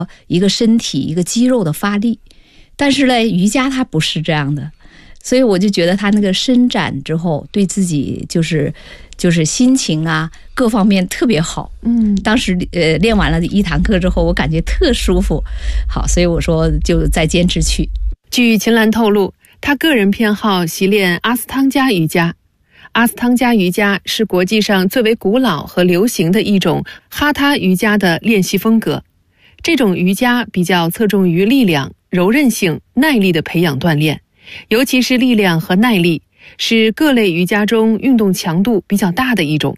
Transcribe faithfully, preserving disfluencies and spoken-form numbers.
一个身体一个肌肉的发力。但是呢，瑜伽它不是这样的，所以我就觉得它那个伸展之后，对自己就是就是心情啊各方面特别好。嗯，当时呃练完了一堂课之后，我感觉特舒服。好，所以我说就再坚持去。 据秦岚透露，她个人偏好习练阿斯汤加瑜伽。阿斯汤加瑜伽是国际上最为古老和流行的一种哈他瑜伽的练习风格。这种瑜伽比较侧重于力量、柔韧性、耐力的培养锻炼，尤其是力量和耐力，是各类瑜伽中运动强度比较大的一种。